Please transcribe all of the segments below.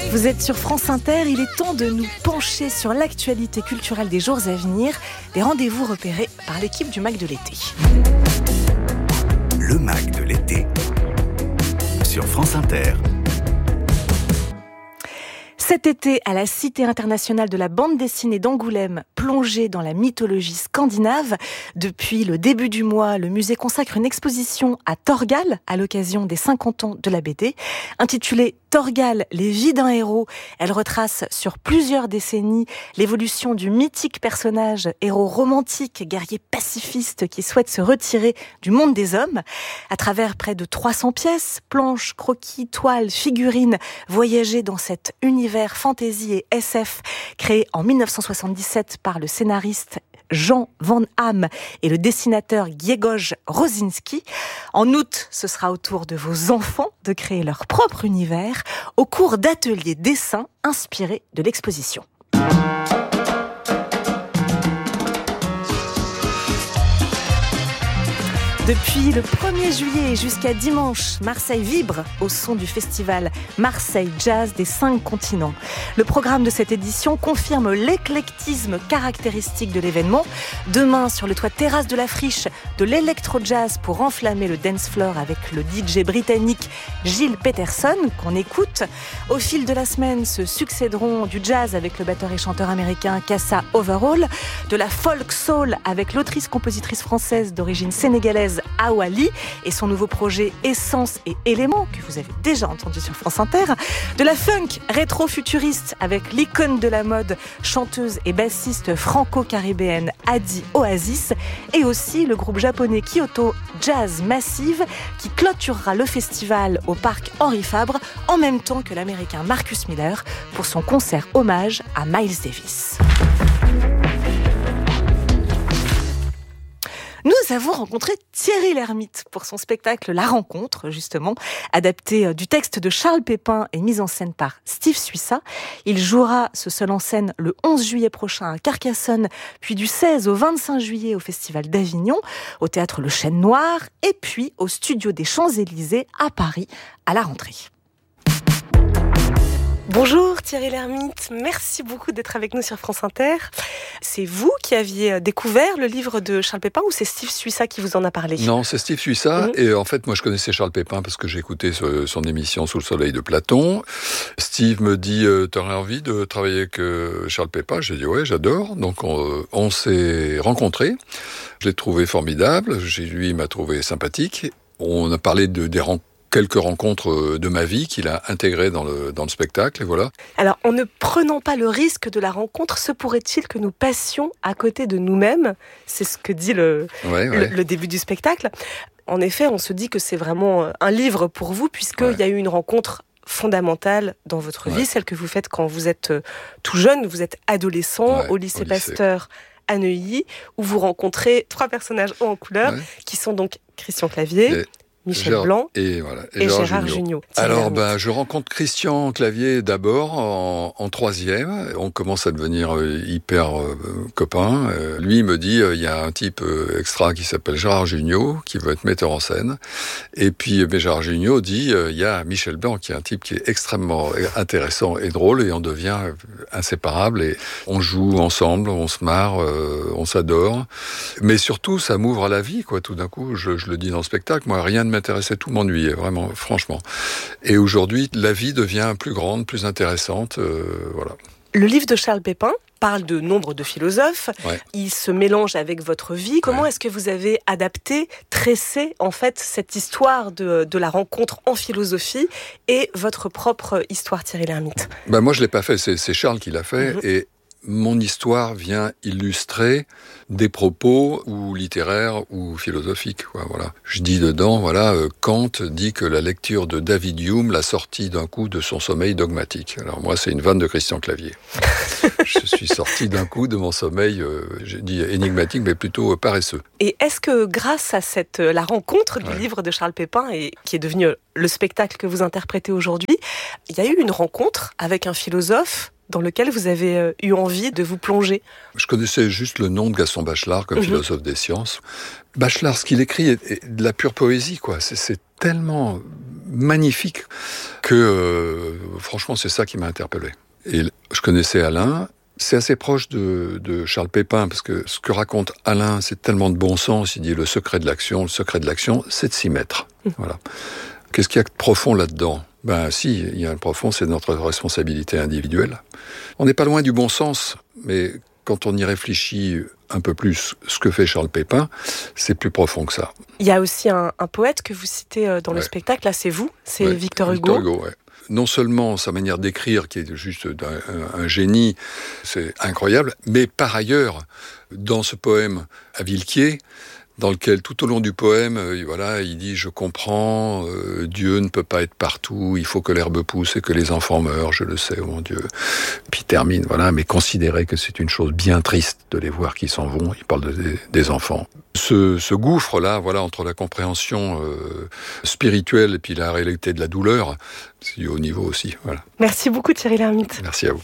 Vous êtes sur France Inter, il est temps de nous pencher sur l'actualité culturelle des jours à venir, des rendez-vous repérés par l'équipe du MAC de l'été. Le MAC de l'été sur France Inter. Cet été, à la Cité internationale de la bande dessinée d'Angoulême, plongée dans la mythologie scandinave, depuis le début du mois, le musée consacre une exposition à Thorgal à l'occasion des 50 ans de la BD. Intitulée Thorgal, les vies d'un héros, elle retrace sur plusieurs décennies l'évolution du mythique personnage, héros romantique, guerrier pacifiste qui souhaite se retirer du monde des hommes. À travers près de 300 pièces, planches, croquis, toiles, figurines, voyager dans cet univers fantasy et SF créé en 1977 par le scénariste Jean Van Hamme et le dessinateur Grzegorz Rosinski. En août, ce sera au tour de vos enfants de créer leur propre univers au cours d'ateliers dessins inspirés de l'exposition. Depuis le 1er juillet jusqu'à dimanche, Marseille vibre au son du festival Marseille Jazz des 5 continents. Le programme de cette édition confirme l'éclectisme caractéristique de l'événement. Demain, sur le toit terrasse de la Friche, de l'électro-jazz pour enflammer le dance floor avec le DJ britannique Gilles Peterson, qu'on écoute. Au fil de la semaine, se succéderont du jazz avec le batteur et chanteur américain Kassa Overall, de la folk soul avec l'autrice-compositrice française d'origine sénégalaise Awali et son nouveau projet Essence et Éléments que vous avez déjà entendu sur France Inter, de la funk rétro-futuriste avec l'icône de la mode, chanteuse et bassiste franco-caribéenne Adi Oasis et aussi le groupe japonais Kyoto Jazz Massive qui clôturera le festival au parc Henri Fabre en même temps que l'américain Marcus Miller pour son concert hommage à Miles Davis. Nous avons rencontré Thierry Lhermitte pour son spectacle La Rencontre, justement, adapté du texte de Charles Pépin et mis en scène par Steve Suissa. Il jouera ce seul en scène le 11 juillet prochain à Carcassonne, puis du 16 au 25 juillet au Festival d'Avignon, au Théâtre Le Chêne Noir, et puis au Studio des Champs-Élysées à Paris à la rentrée. Bonjour Thierry Lhermitte, merci beaucoup d'être avec nous sur France Inter. C'est vous qui aviez découvert le livre de Charles Pépin ou c'est Steve Suissa qui vous en a parlé ? Non, c'est Steve Suissa. Et en fait, moi je connaissais Charles Pépin parce que j'ai écouté son émission Sous le soleil de Platon. Steve me dit « T'aurais envie de travailler avec Charles Pépin ?» J'ai dit « Ouais, j'adore ». Donc on s'est rencontrés. Je l'ai trouvé formidable. Lui, il m'a trouvé sympathique. On a parlé des rencontres. Quelques rencontres de ma vie qu'il a intégrées dans le spectacle, et voilà. Alors, en ne prenant pas le risque de la rencontre, se pourrait-il que nous passions à côté de nous-mêmes ? C'est ce que dit le début du spectacle. En effet, on se dit que c'est vraiment un livre pour vous, puisqu'il y a eu une rencontre fondamentale dans votre vie, celle que vous faites quand vous êtes tout jeune, vous êtes adolescent au lycée Pasteur à Neuilly, où vous rencontrez 3 personnages hauts en couleur, qui sont donc Christian Clavier, Michel Blanc et Gérard Jugnot. Alors, je rencontre Christian Clavier d'abord en 3e. On commence à devenir hyper copains. Lui, il me dit, il y a un type extra qui s'appelle Gérard Jugnot, qui veut être metteur en scène. Et puis, Gérard Jugnot dit, il y a Michel Blanc, qui est un type qui est extrêmement intéressant et drôle, et on devient inséparables. Et on joue ensemble, on se marre, on s'adore. Mais surtout, ça m'ouvre à la vie, quoi. Tout d'un coup, je le dis dans le spectacle, moi, rien ne m'intéressait, tout m'ennuyait, vraiment, franchement. Et aujourd'hui, la vie devient plus grande, plus intéressante, voilà. Le livre de Charles Pépin parle de nombre de philosophes, il se mélange avec votre vie. Comment est-ce que vous avez adapté, tressé, en fait, cette histoire de la rencontre en philosophie et votre propre histoire, Thierry Lhermitte ? Moi, je l'ai pas fait, c'est Charles qui l'a fait, et mon histoire vient illustrer des propos ou littéraires ou philosophiques, quoi, voilà. Je dis dedans, Kant dit que la lecture de David Hume l'a sorti d'un coup de son sommeil dogmatique. Alors moi, c'est une vanne de Christian Clavier. Je suis sorti d'un coup de mon sommeil, j'ai dit énigmatique, mais plutôt paresseux. Et est-ce que grâce à la rencontre du livre de Charles Pépin, et qui est devenu le spectacle que vous interprétez aujourd'hui, il y a eu une rencontre avec un philosophe dans lequel vous avez eu envie de vous plonger? Je connaissais juste le nom de Gaston Bachelard comme philosophe des sciences. Bachelard, ce qu'il écrit est de la pure poésie, quoi. C'est tellement magnifique que, franchement, c'est ça qui m'a interpellé. Et je connaissais Alain. C'est assez proche de Charles Pépin, parce que ce que raconte Alain, c'est tellement de bon sens. Il dit le secret de l'action, c'est de s'y mettre. Voilà. Qu'est-ce qu'il y a de profond là-dedans? Si, il y a un profond, c'est notre responsabilité individuelle. On n'est pas loin du bon sens, mais quand on y réfléchit un peu plus, ce que fait Charles Pépin, c'est plus profond que ça. Il y a aussi un poète que vous citez dans le spectacle, là c'est vous, c'est Victor Hugo. Victor Hugo, ouais. Non seulement sa manière d'écrire, qui est juste un génie, c'est incroyable, mais par ailleurs, dans ce poème à Villequier, dans lequel tout au long du poème, il dit « Je comprends, Dieu ne peut pas être partout, il faut que l'herbe pousse et que les enfants meurent, je le sais, oh mon Dieu. » Puis il termine, mais considérez que c'est une chose bien triste de les voir qui s'en vont. Il parle des enfants. Ce gouffre-là, entre la compréhension spirituelle et puis la réalité de la douleur, c'est du haut niveau aussi. Voilà. Merci beaucoup Thierry Lhermitte. Merci à vous.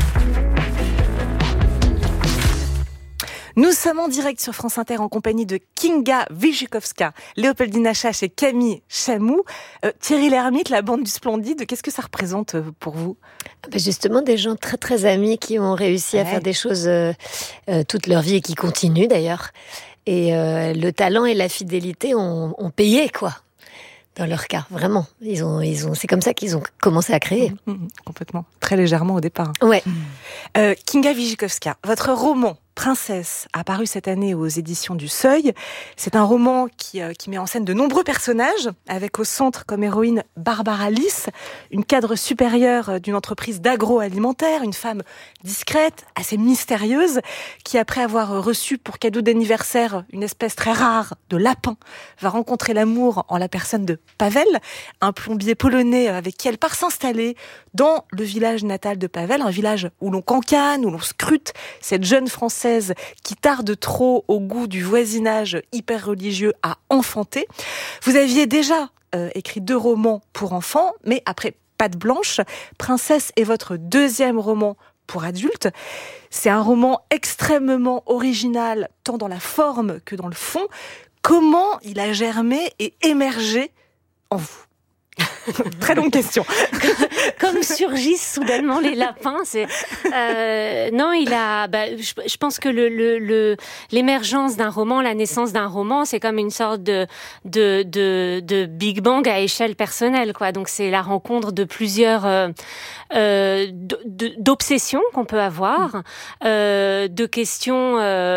Nous sommes en direct sur France Inter en compagnie de Kinga Wyrzykowska, Léopoldina Chache et Camille Chamou. Thierry Lhermitte, la bande du Splendide, qu'est-ce que ça représente pour vous? Justement, des gens très très amis qui ont réussi à faire des choses toute leur vie et qui continuent d'ailleurs. Et le talent et la fidélité ont payé, quoi. Dans leur cas, vraiment. C'est comme ça qu'ils ont commencé à créer. Complètement. Très légèrement au départ. Ouais. Kinga Wyrzykowska, votre roman Princesse a paru cette année aux éditions du Seuil. C'est un roman qui met en scène de nombreux personnages, avec au centre comme héroïne Barbara Lys, une cadre supérieure d'une entreprise d'agroalimentaire, une femme discrète, assez mystérieuse, qui après avoir reçu pour cadeau d'anniversaire une espèce très rare de lapin, va rencontrer l'amour en la personne de Pavel, un plombier polonais avec qui elle part s'installer dans le village natal de Pavel, un village où l'on cancane, où l'on scrute cette jeune Française qui tarde trop au goût du voisinage hyper religieux à enfanter. Vous aviez déjà écrit 2 romans pour enfants, mais après Patte Blanche, Princesse est votre 2e roman pour adultes. C'est un roman extrêmement original, tant dans la forme que dans le fond. Comment il a germé et émergé en vous? Très longue question. Comme surgissent soudainement les lapins, non, je pense que l'émergence d'un roman, la naissance d'un roman, c'est comme une sorte de Big Bang à échelle personnelle, quoi. Donc c'est la rencontre de plusieurs d'obsessions qu'on peut avoir, de questions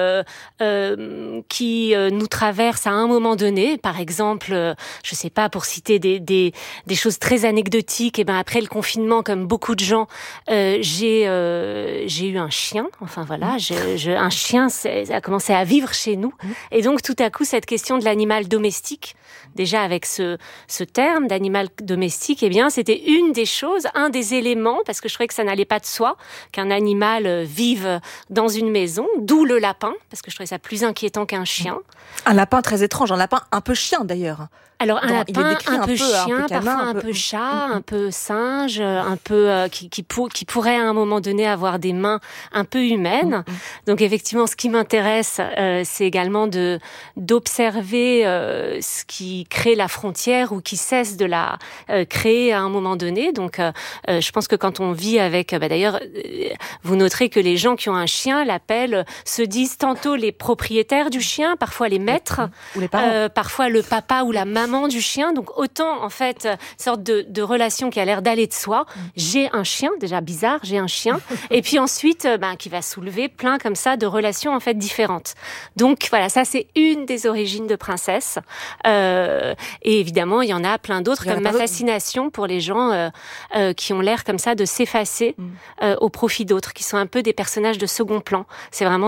qui nous traversent à un moment donné. Par exemple, je sais pas, pour citer des choses très anecdotiques, et après le confinement, comme beaucoup de gens, j'ai eu un chien. Enfin voilà, un chien a commencé à vivre chez nous. Et donc tout à coup, cette question de l'animal domestique, déjà avec ce terme d'animal domestique, c'était une des choses, un des éléments, parce que je trouvais que ça n'allait pas de soi qu'un animal vive dans une maison, d'où le lapin, parce que je trouvais ça plus inquiétant qu'un chien. Un lapin très étrange, un lapin un peu chien d'ailleurs. Alors un lapin un peu chien, parfois un peu chat, un peu singe, un peu qui pourrait à un moment donné avoir des mains un peu humaines. Donc effectivement, ce qui m'intéresse, c'est également d'observer ce qui crée la frontière ou qui cesse de la créer à un moment donné. Donc je pense que quand on vit avec, d'ailleurs, vous noterez que les gens qui ont un chien l'appellent, se disent tantôt les propriétaires du chien, parfois les maîtres, ou les parents, parfois le papa ou la maman du chien. Donc autant en fait sorte de relation qui a l'air d'aller de soi. J'ai un chien, déjà bizarre, j'ai un chien, et puis ensuite qui va soulever plein comme ça de relations en fait différentes. Donc voilà, ça c'est une des origines de Princesse. Et évidemment il y en a plein d'autres, comme ma fascination pour les gens qui ont l'air comme ça de s'effacer au profit d'autres, qui sont un peu des personnages de second plan. C'est vraiment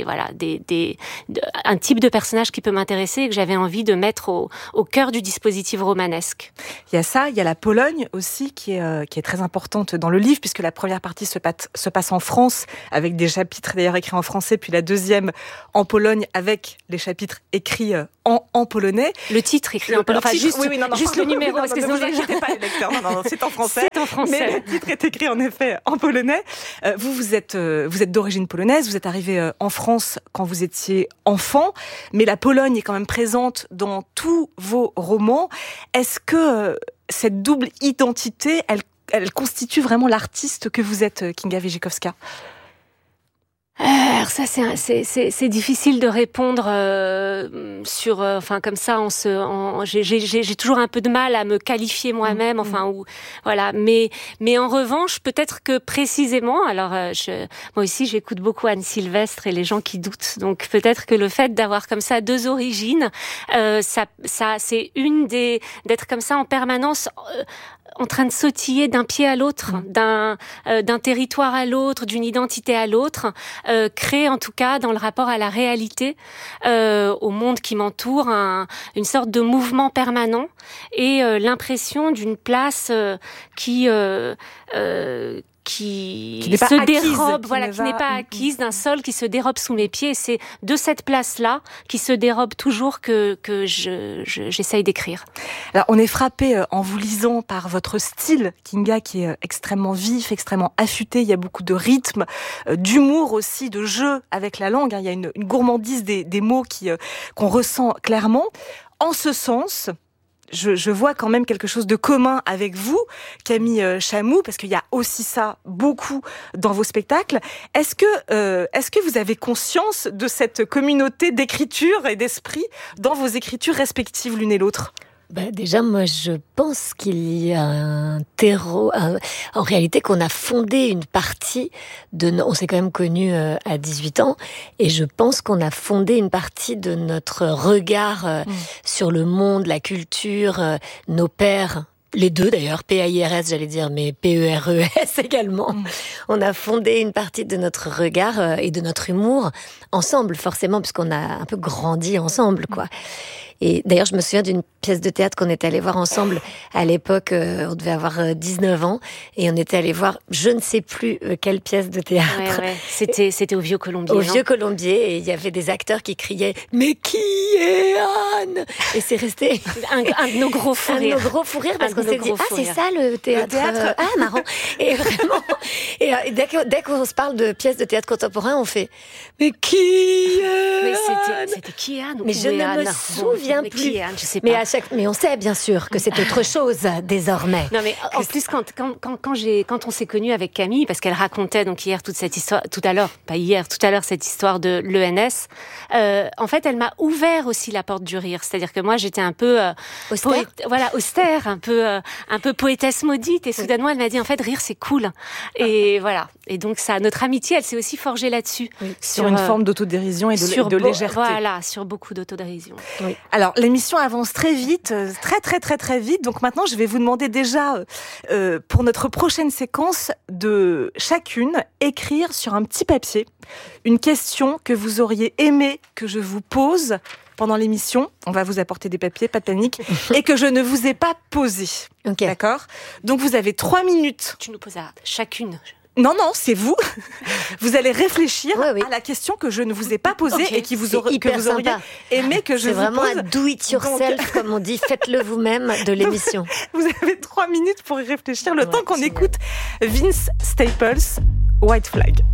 un type de personnage qui peut m'intéresser et que j'avais envie de mettre au cœur du dispositif romanesque. Il y a ça, il y a la Pologne aussi qui est très très importante dans le livre, puisque la première partie se passe en France, avec des chapitres d'ailleurs écrits en français, puis la deuxième en Pologne, avec les chapitres écrits en polonais. Le titre écrit en polonais, enfin juste le numéro, parce que ne vous inquiétez pas les lecteurs, non, c'est en français. C'est en français. Mais le titre est écrit en effet en polonais. Vous êtes d'origine polonaise, vous êtes arrivé en France quand vous étiez enfant, mais la Pologne est quand même présente dans tous vos romans. Est-ce que cette double identité, elle constitue vraiment l'artiste que vous êtes, Kinga Wierzchikowska? Alors ça c'est difficile de répondre sur enfin comme ça j'ai toujours un peu de mal à me qualifier moi-même ou voilà mais en revanche peut-être que précisément alors moi aussi j'écoute beaucoup Anne Sylvestre et les gens qui doutent, donc peut-être que le fait d'avoir comme ça deux origines ça c'est d'être comme ça en permanence en train de sautiller d'un pied à l'autre, d'un territoire à l'autre, d'une identité à l'autre, crée en tout cas dans le rapport à la réalité, au monde qui m'entoure, une sorte de mouvement permanent et l'impression d'une place qui se dérobe, qui n'est pas acquise, d'un sol qui se dérobe sous mes pieds. Et c'est de cette place-là qui se dérobe toujours que j'essaye d'écrire. Alors, on est frappé en vous lisant par votre style, Kinga, qui est extrêmement vif, extrêmement affûté. Il y a beaucoup de rythme, d'humour aussi, de jeu avec la langue. Il y a une gourmandise des mots qu'on ressent clairement. En ce sens, je vois quand même quelque chose de commun avec vous, Camille Chamou, parce qu'il y a aussi ça beaucoup dans vos spectacles. Est-ce que vous avez conscience de cette communauté d'écriture et d'esprit dans vos écritures respectives l'une et l'autre ? Déjà, moi, je pense qu'il y a un terreau, en réalité, qu'on a fondé une partie on s'est quand même connus à 18 ans, et je pense qu'on a fondé une partie de notre regard sur le monde, la culture, nos pères. Les deux d'ailleurs, P-A-I-R-S j'allais dire, mais P-E-R-E-S également. On a fondé une partie de notre regard et de notre humour ensemble, forcément, puisqu'on a un peu grandi ensemble, quoi. Et d'ailleurs, je me souviens d'une pièce de théâtre qu'on était allé voir ensemble à l'époque, on devait avoir 19 ans, et on était allé voir, je ne sais plus quelle pièce de théâtre. Ouais. C'était au Vieux Colombier. Au Vieux Colombier, et il y avait des acteurs qui criaient « Mais qui est Anne ?» Et c'est resté un de nos gros fous rires. Un de nos gros fous rires, parce qu'on s'est dit « Ah, c'est ça le théâtre. Ah, marrant !» Et vraiment, et dès qu'on se parle de pièces de théâtre contemporain, on fait « Mais qui est Anne ?» C'était qui est Anne? Mais je ne me souviens plus. Anne, je sais pas. Mais on sait bien sûr que c'est autre chose désormais. Non mais en plus quand on s'est connus avec Camille, parce qu'elle racontait donc hier toute cette histoire, tout à l'heure cette histoire de l'ENS, en fait elle m'a ouvert aussi la porte du rire. C'est-à-dire que moi j'étais un peu austère, un peu poétesse maudite, et soudainement elle m'a dit en fait rire c'est cool. Et voilà. Et donc notre amitié elle s'est aussi forgée là-dessus. Oui, sur une forme d'autodérision et de légèreté. Voilà, sur beaucoup d'autodérision. Oui. Alors l'émission avance très vite, très vite. Donc maintenant, je vais vous demander déjà, pour notre prochaine séquence, de chacune écrire sur un petit papier une question que vous auriez aimé que je vous pose pendant l'émission. On va vous apporter des papiers, pas de panique, et que je ne vous ai pas posé. Okay. D'accord ? Donc vous avez 3 minutes. Tu nous poses à chacune. Non, c'est vous. Vous allez réfléchir à la question que je ne vous ai pas posée et que vous auriez aimé que je vous pose. C'est vraiment un do it yourself, comme on dit, faites-le vous-même de l'émission. Vous avez 3 minutes pour y réfléchir, le temps qu'on écoute Vince Staples, White Flag.